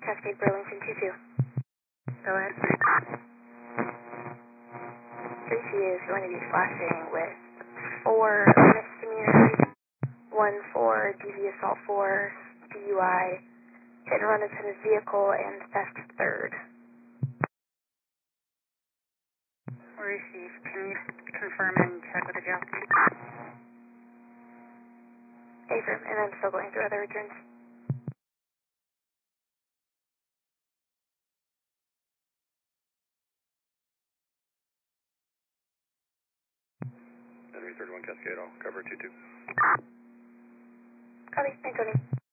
Cascade Burlington 2-2. Go ahead. 3C is going to be flashing with 4 misdemeanors, 1 for DV assault 4, DUI, hit and run attended vehicle, and theft third. Received. Can you confirm and check with the jail? Affirm, and I'm still going through other returns. Henry 31 Cascade, I'll cover 2-2. Copy, thanks, Tony.